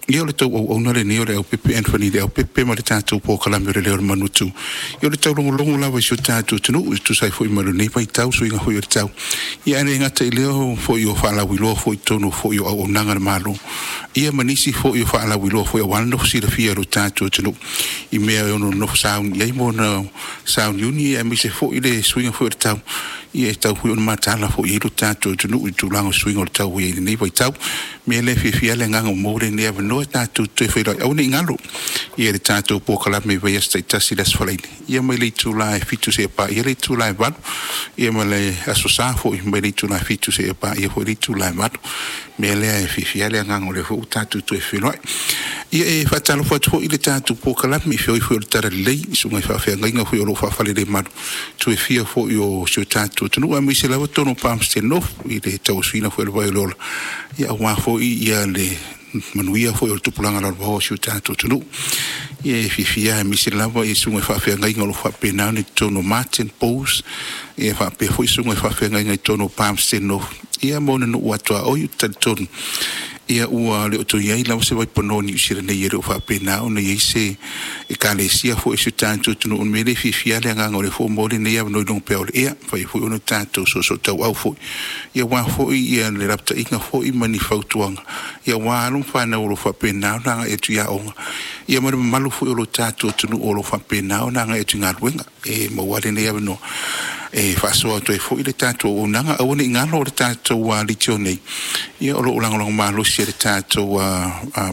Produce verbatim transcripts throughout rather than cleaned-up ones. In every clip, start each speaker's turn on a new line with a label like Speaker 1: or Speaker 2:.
Speaker 1: Ia le tau au au nare ni o le au pepe Anthony le au pepe ma le tātou po kalami o le leo manutu. Ia le tau longo longo lawa i so tātou tunu i tu sai fo i maru nei pai tau so inga hoi o le tau. Ia ane ngata i leo fo i o whaalawi loa fo i tonu fo i o au nanga le malo. Ia manisi fo i o whaalawi loa fo i o wano si le fia lo tātou tunu. I mea ono no saun iai mo na saun yuni ia mi se fo i le swinga fo i le tau. Ia e tau hui o matala fo i lo tātou tunu i tulango swinga o le tau i nei pai tau. Mea le fia le nganga o mōre ni ava no tātou te whaerai au ni ngalo. Ia le tātou po kalame vai asta i tasi las whalaini. Ia mai le tūla e fitu se pa. Ia le tūla e vanu. Ia mai le aso sāfo i mai le tūla e fitu se pa. Ia hoi le tūla e vanu. Mea lea e fifia le nganga o le fo tātou te whaerai. Ia e whatalo whatu i le tātou po kalame i whioi whioi le tara lei. Sunga i whawhia ngainga whioi o lo whawhale le manu. Tu e fia fo i o sio tātou tunu. A mi se lawa tono pāmste nof i le tau suina whioi le vai lola. Ia wafo i ia le manuia foi o tupulanga la bo sio tātou tunu. Ia e fifia e misi lava i sunga i whawhia ngainga lo whapena ni tono Martin Pose. Ia whape foi sunga i whawhia ngainga i tono pāmste nof. Ia mona no uatua oi tali tonu. Ia ua le oto iai lau se vai panoni usira nei ere o whapena o nei se e ka le sia fo e sio tātou tunu un mele fifia le nganga o le fo mole nei ava noi long pea o le ea fai fo ono tātou so so tau au fo. Ia wā fo i ia le rapta inga fo i mani fautuanga. Ia wā alum whana o lo whapena o nanga e tu ia onga. Ia mara malu fo o lo tātou tunu o lo whapena o nanga e tu ngā ruenga. E mawale nei ava no. E whasoa to e fo i le tātou o nanga au ni ngalo o le tātou a litio nei. Ia o lo ulangolang malosi e le tātou a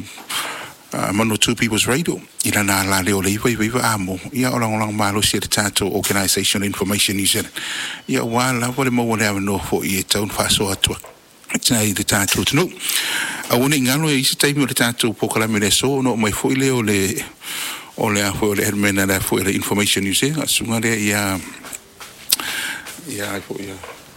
Speaker 1: Mano Two People's Radio. Ila na la leo le iwa iwa iwa amo. Ia ulangolang malosi e le tātou Organisation Information New Zealand. Ia wala wale mo wale ava no fo i e taun whasoa tua. Tina i le tātou tunu. Au ni ngalo e isi taimi o le tātou pokalame le so no mai fo i leo le o le a fo i le hermena le a fo i le Information New Zealand. Sunga le ia ia fo ia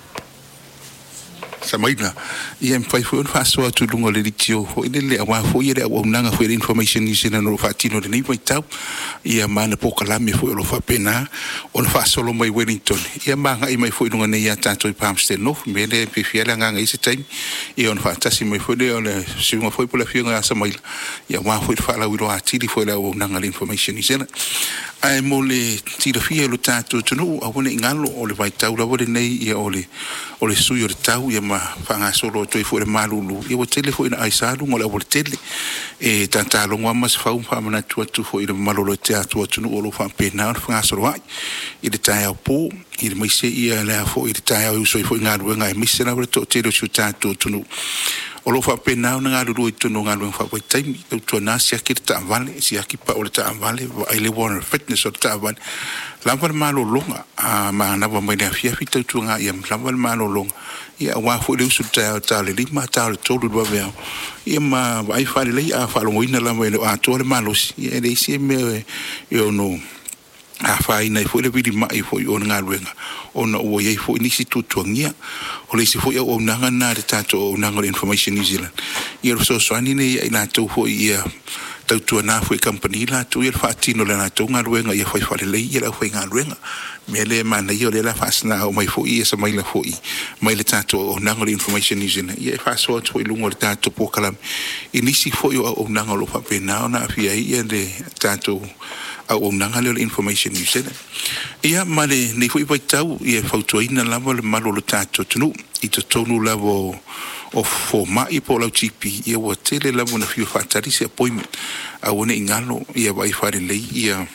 Speaker 1: samaina ia mfai fo un faso tu lungo le litio fo ile le wa fo ile wa nanga fo information ni sina no fatino de ni vai tau ia mana po kalame fo lo fa pena on faso lo mai Wellington ia manga i mai fo lungo ne ia tanto i pamstel no me le pifiela nganga isi time ia on fatasi mai fo le le si mo fo po la fianga samaila ia wa fo fa la wilo atili fo la wa nanga le information ni sina ai mo le tira fia lo tanto tunu a wona ngalo o le vai tau la wole nei ia ole ole suyo le tau ia ma fanga solo to i fo le malulu ia o tele fo ina aisalu mo le o tele e tanta lo ngwa mas fa un fa mana tu tu fo ile malolo te atu tunu o lo fa pena fanga solo ai ile tai po ile mai se ia le fo ile tai o so i fo ngalo nga mi se na to tele su tanto tunu o lo fa pena na ngalo ru tu no ngalo fa ko tai tu na sia ki ta vale sia ki pa o ta vale ile won fitness o ta vale lavar malo longa a ma na va mai na fia fita tu nga ia lavar malo longa ia wa fo le su ta ta le lima ta le tolu do va ia ma vai fa le a fa lo ina la mai a to le malo ia le si me io no a fai nei foi le vidi mai foi o nga ruenga ona o ye foi ni si tutu ngia o le si foi o nanga na de tato o nanga information New Zealand ia so so ani nei ina to foi ia tau tu na foi company la tu ia fatino le na to nga ruenga ia foi fa le ia la foi nga ruenga me le mana ia le la fasna o mai foi ia sa mai la foi mai le tato o nanga information New Zealand ia fa so to i lungo le tato po kalam ini si foi o nanga lo fa pena na fia ia le tato au nanga le information New Zealand ia male ni foi vai tau ia fautuina lava le malo lo tato tunu i to tonu lavo o fo mai po la G P ia wa tele lavo na fiu fatari se appointment au ne ingalo ia vai fare le ia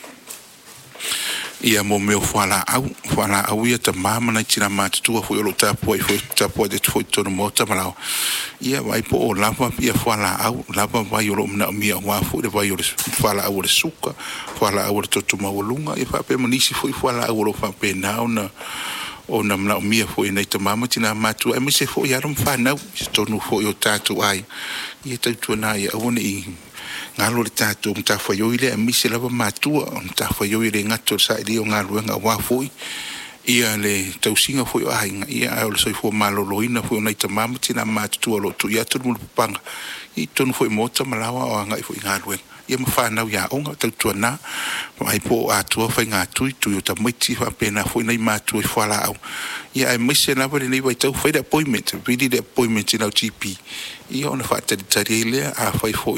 Speaker 1: ia mo me fala au fala au ia ta mama na tira mat tu fo lo ta po fo ta po de fo to no mota mala ia vai po o lava ia fala au lava vai lo na mi wa fo de vai o fala au le suka fala au to to mawulunga ia fa pe manisi fo fala au lo fa pe na ona ona na mi fo ina ta mama tina matu e mi se fo ia rom fa na to no fo yo tatu ai ia ta tu na ia ona i ngalo le tatu mta fa yo ile mi se lava matua mta fa yo ile ngato sa ile ngalo nga wa foi ia le tausinga foi ai ia o so fo malo loina foi na tamama tina matu lo tu ia tu mu panga i tonu foi mota malawa o nga foi ngalo ia ma fa na ya onga tau tu na mai po a tu fa nga tu tu yo tamiti fa pena foi na matu foi la au ia ai mi se lava le vai tau foi the appointment really the appointment in our G P ia ona fa tari tari ile a fa